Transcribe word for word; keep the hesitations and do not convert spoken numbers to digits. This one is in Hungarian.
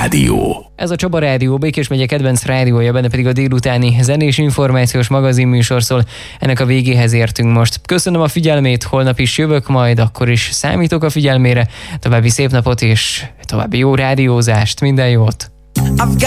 Rádió. Ez a Csaba Rádió, Békés megye kedvenc rádiója, benne pedig a délutáni zenés információs magazinműsor szól. Ennek a végéhez értünk most. Köszönöm a figyelmét, holnap is jövök majd, akkor is számítok a figyelmére. További szép napot és további jó rádiózást, minden jót!